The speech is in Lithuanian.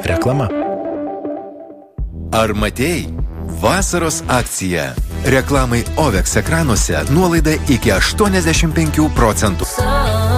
Reklama. Ar matei? Vasaros akcija. Reklamai OVEX ekranuose nuolaida iki 85%.